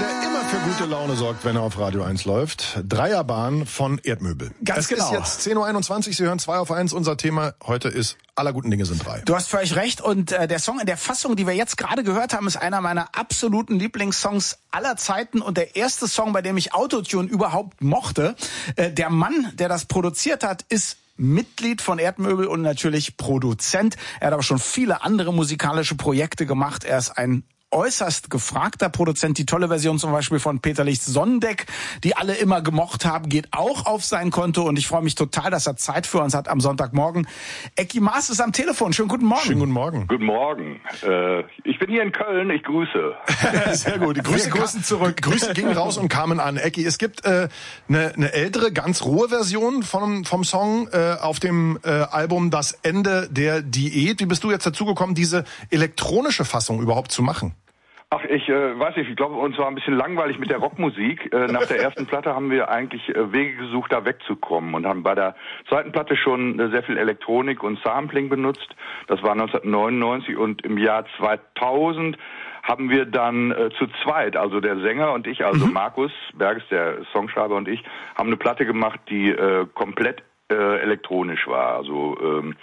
der immer für gute Laune sorgt, wenn er auf Radio 1 läuft. Dreierbahn von Erdmöbel. Ganz genau. Es ist jetzt 10.21 Uhr, Sie hören 2 auf 1. Unser Thema heute ist, aller guten Dinge sind 3. Du hast völlig recht und der Song in der Fassung, die wir jetzt gerade gehört haben, ist einer meiner absoluten Lieblingssongs aller Zeiten und der erste Song, bei dem ich Autotune überhaupt mochte. Der Mann, der das produziert hat, ist Mitglied von Erdmöbel und natürlich Produzent. Er hat aber schon viele andere musikalische Projekte gemacht. Er ist ein äußerst gefragter Produzent. Die tolle Version zum Beispiel von Peter Lichts Sonnendeck, die alle immer gemocht haben, geht auch auf sein Konto und ich freue mich total, dass er Zeit für uns hat am Sonntagmorgen. Ecki Maas ist am Telefon. Schönen guten Morgen. Schönen guten Morgen. Guten Morgen. Ich bin hier in Köln. Ich grüße. Sehr gut. Die Grüße zurück. Grüße gingen raus und kamen an. Ecki, es gibt eine ältere, ganz rohe Version vom Song auf dem Album Das Ende der Diät. Wie bist du jetzt dazu gekommen, diese elektronische Fassung überhaupt zu machen? Ach, ich weiß nicht, ich glaube, uns war ein bisschen langweilig mit der Rockmusik. Nach der ersten Platte haben wir eigentlich Wege gesucht, da wegzukommen und haben bei der zweiten Platte schon sehr viel Elektronik und Sampling benutzt. Das war 1999 und im Jahr 2000 haben wir dann zu zweit, also der Sänger und ich, also Markus Berges, der Songschreiber und ich, haben eine Platte gemacht, die komplett elektronisch war, also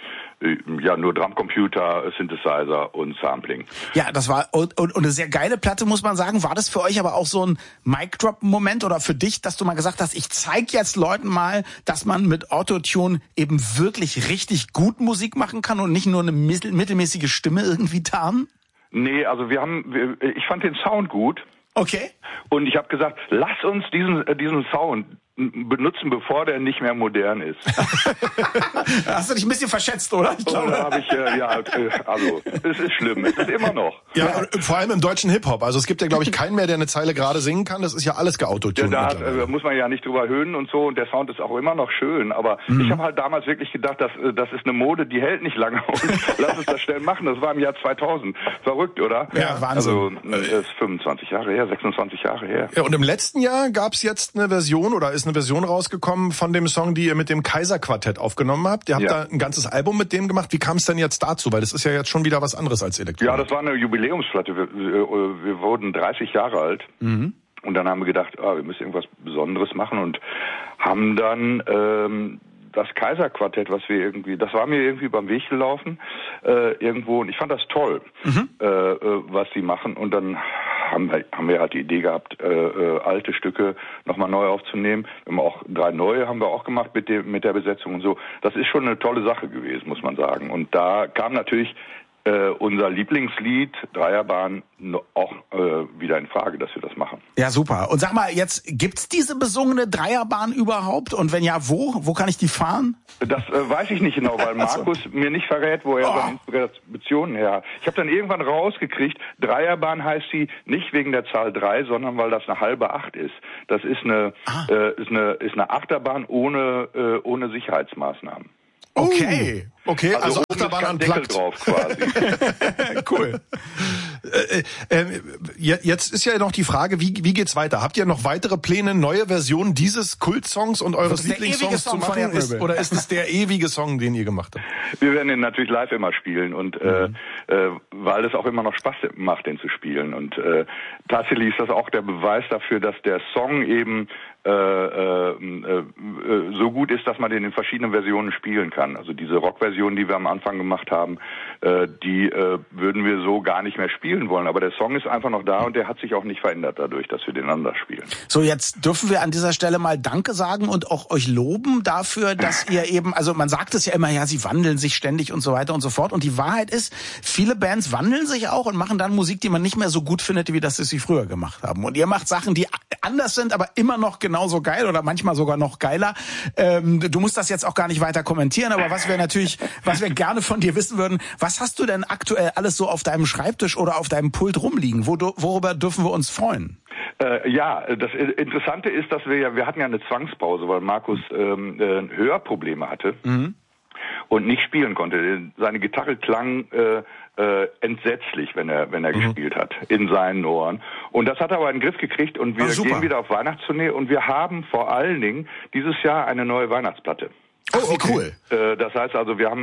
ja, nur Drumcomputer, Synthesizer und Sampling. Ja, das war und eine sehr geile Platte, muss man sagen. War das für euch aber auch so ein Mic-Drop-Moment oder für dich, dass du mal gesagt hast, ich zeig jetzt Leuten mal, dass man mit Autotune eben wirklich richtig gut Musik machen kann und nicht nur eine mittelmäßige Stimme irgendwie tarnen? Nee, also ich fand den Sound gut. Okay. Und ich habe gesagt, lass uns diesen Sound benutzen, bevor der nicht mehr modern ist. Hast du dich ein bisschen verschätzt, oder? Ich glaube. Oder habe ich, also, es ist schlimm, es ist immer noch. Ja, vor allem im deutschen Hip-Hop. Also es gibt ja, glaube ich, keinen mehr, der eine Zeile gerade singen kann. Das ist ja alles geautotuned. Ja, da muss man ja nicht drüber höhnen und so. Und der Sound ist auch immer noch schön. Aber ich habe halt damals wirklich gedacht, das ist eine Mode, die hält nicht lange. Und lass uns das schnell machen. Das war im Jahr 2000. Verrückt, oder? Ja, Wahnsinn. Also, das ist 25 Jahre her, 26 Jahre her. Ja, und im letzten Jahr gab's jetzt eine Version oder ist eine Version rausgekommen von dem Song, die ihr mit dem Kaiser-Quartett aufgenommen habt. Ihr habt da ein ganzes Album mit dem gemacht. Wie kam es denn jetzt dazu? Weil das ist ja jetzt schon wieder was anderes als Elektronik. Ja, das war eine Jubiläumsplatte. Wir wurden 30 Jahre alt. Und dann haben wir gedacht, wir müssen irgendwas Besonderes machen und haben dann das Kaiser-Quartett, das war mir irgendwie beim Weg gelaufen irgendwo und ich fand das toll, was sie machen und dann haben wir halt die Idee gehabt, alte Stücke nochmal neu aufzunehmen. Wir haben auch 3 neue haben wir auch gemacht mit der Besetzung und so. Das ist schon eine tolle Sache gewesen, muss man sagen. Und da kam natürlich unser Lieblingslied, Dreierbahn, auch wieder in Frage, dass wir das machen. Ja, super. Und sag mal, jetzt gibt's diese besungene Dreierbahn überhaupt? Und wenn ja, wo? Wo kann ich die fahren? Das weiß ich nicht genau, weil Markus mir nicht verrät, wo er seine Inspirationen her hat. Ich habe dann irgendwann rausgekriegt, Dreierbahn heißt sie nicht wegen der Zahl 3, sondern weil das eine halbe 8 ist. Das ist eine Achterbahn ohne Sicherheitsmaßnahmen. Okay. Okay, also Achterbahn an Deckel drauf quasi. Cool. Jetzt ist ja noch die Frage, wie geht's weiter? Habt ihr noch weitere Pläne, neue Versionen dieses Kultsongs und eures Lieblingssongs zu machen? Oder ist es der ewige Song, den ihr gemacht habt? Wir werden den natürlich live immer spielen und weil es auch immer noch Spaß macht, den zu spielen. Und tatsächlich ist das auch der Beweis dafür, dass der Song eben so gut ist, dass man den in verschiedenen Versionen spielen kann. Also diese Rockversion, die wir am Anfang gemacht haben, die würden wir so gar nicht mehr spielen wollen. Aber der Song ist einfach noch da und der hat sich auch nicht verändert dadurch, dass wir den anders spielen. So, jetzt dürfen wir an dieser Stelle mal Danke sagen und auch euch loben dafür, dass ihr eben, also man sagt es ja immer, ja, sie wandeln sich ständig und so weiter und so fort. Und die Wahrheit ist, viele Bands wandeln sich auch und machen dann Musik, die man nicht mehr so gut findet, wie das sie früher gemacht haben. Und ihr macht Sachen, die anders sind, aber immer noch genauso geil oder manchmal sogar noch geiler. Du musst das jetzt auch gar nicht weiter kommentieren, aber was wir gerne von dir wissen würden, was hast du denn aktuell alles so auf deinem Schreibtisch oder auf deinem Pult rumliegen? Worüber dürfen wir uns freuen? Das Interessante ist, dass wir hatten ja eine Zwangspause, weil Markus Hörprobleme hatte und nicht spielen konnte. Seine Gitarre klang entsetzlich, wenn er gespielt hat, in seinen Ohren. Und das hat er aber in den Griff gekriegt und wir gehen wieder auf Weihnachtstournee und wir haben vor allen Dingen dieses Jahr eine neue Weihnachtsplatte. Oh, okay. Cool. Das heißt also, wir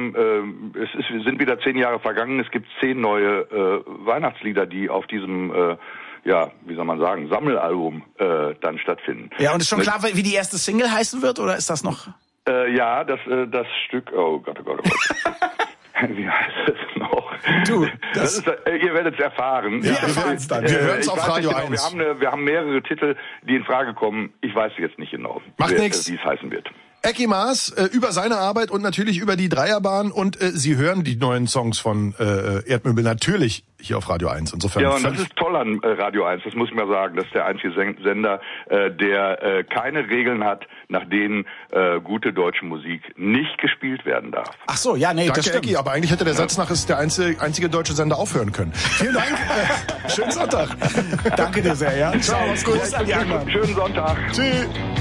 sind wieder 10 Jahre vergangen. Es gibt 10 neue Weihnachtslieder, die auf diesem wie soll man sagen, Sammelalbum dann stattfinden. Ja, und ist schon klar, wie die erste Single heißen wird, oder ist das noch? Ja, das Stück, oh Gott. Wie heißt es noch? Du, ihr werdet es erfahren. Ja, wir werden es dann. Wir hören es auf Radio 1. Wir haben mehrere Titel, die in Frage kommen. Ich weiß jetzt nicht genau, Macht nichts, wie es heißen wird. Ecki Maas über seine Arbeit und natürlich über die Dreierbahn und Sie hören die neuen Songs von Erdmöbel natürlich hier auf Radio 1. Insofern. Ja, und das ist toll an Radio 1, das muss ich mal sagen. Das ist der einzige Sender, der keine Regeln hat, nach denen gute deutsche Musik nicht gespielt werden darf. Ach so, ja, nee, Danke, das stimmt. Ecki, aber eigentlich hätte der Satz nach ist der einzige deutsche Sender aufhören können. Vielen Dank. Schönen Sonntag. Danke dir sehr, ja. Ciao, mach's gut. Schönen Sonntag. Tschüss.